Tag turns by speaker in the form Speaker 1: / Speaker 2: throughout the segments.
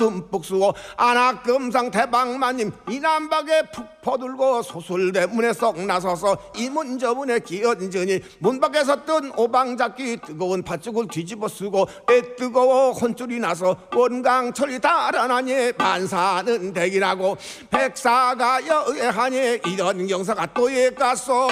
Speaker 1: 듬뿍 쓰고 안악금상 대방마님 이남박에 푹 퍼들고 소술대문에 썩 나서서 이문 저문에 기언전이 문 밖에서 뜬 오방잡기 뜨거운 팥죽을 뒤집어 쓰고 애 뜨거워 혼줄이 나서 원강철이 달아나니 반사는 대기라고 백사가 여애하니 이런 경사가 또에 갔소.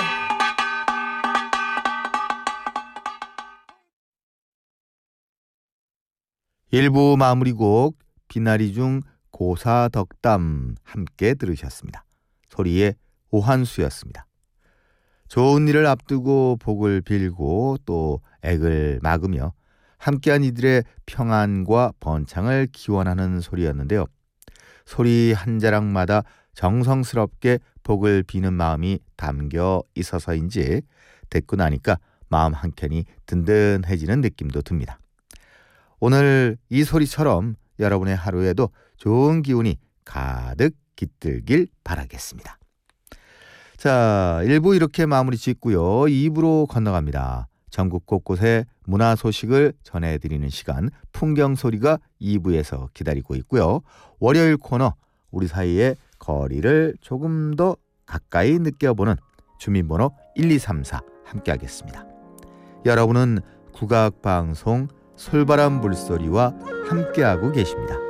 Speaker 2: 일부 마무리곡 비나리 중 고사덕담 함께 들으셨습니다. 소리의 오한수였습니다. 좋은 일을 앞두고 복을 빌고 또 액을 막으며 함께한 이들의 평안과 번창을 기원하는 소리였는데요. 소리 한 자락마다 정성스럽게 복을 비는 마음이 담겨 있어서인지 듣고 나니까 마음 한켠이 든든해지는 느낌도 듭니다. 오늘 이 소리처럼 여러분의 하루에도 좋은 기운이 가득 깃들길 바라겠습니다. 자, 1부 이렇게 마무리 짓고요. 2부로 건너갑니다. 전국 곳곳의 문화 소식을 전해드리는 시간 풍경소리가 2부에서 기다리고 있고요. 월요일 코너 우리 사이의 거리를 조금 더 가까이 느껴보는 주민번호 1234 함께하겠습니다. 여러분은 국악방송 솔바람 물소리와 함께하고 계십니다.